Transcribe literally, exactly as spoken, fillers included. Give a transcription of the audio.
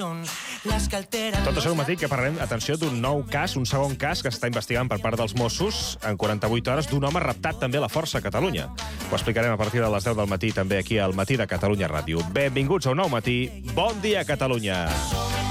Tot això al matí que parlarem, atenció, d'un nou cas, un segon cas que s'està investigant per part dels Mossos en quaranta-vuit hores d'un home raptat també a la Força a Catalunya. Ho explicarem a partir de les deu del matí també aquí al Matí de Catalunya Ràdio. Benvinguts a un nou matí. Bon dia, Catalunya!